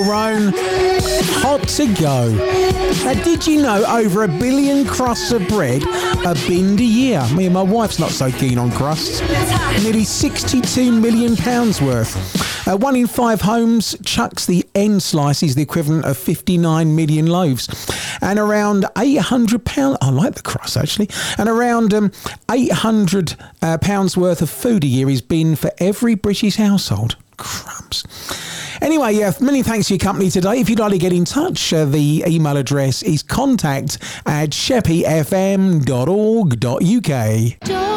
grown, hot to go. Now, did you know over 1 billion crusts of bread are binned a year? Me and my wife's not so keen on crusts. Nearly £62 million worth. 1 in 5 homes chucks the end slices, the equivalent of 59 million loaves. And around £800, I like the crust actually, and around £800 worth of food a year is binned for every British household. Crumbs. Anyway, many thanks for your company today. If you'd like to get in touch, the email address is contact@sheppeyfm.org.uk.